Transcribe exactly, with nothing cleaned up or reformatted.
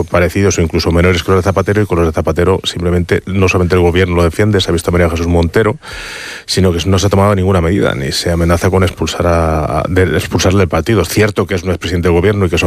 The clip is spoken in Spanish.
parecidos o incluso menores que los de Zapatero, y con los de Zapatero simplemente no solamente el gobierno lo defiende, se ha visto a María Jesús Montero, sino que no se ha tomado ninguna medida, ni se amenaza con expulsar a, de expulsarle del partido. Es cierto que es un expresidente del gobierno y que son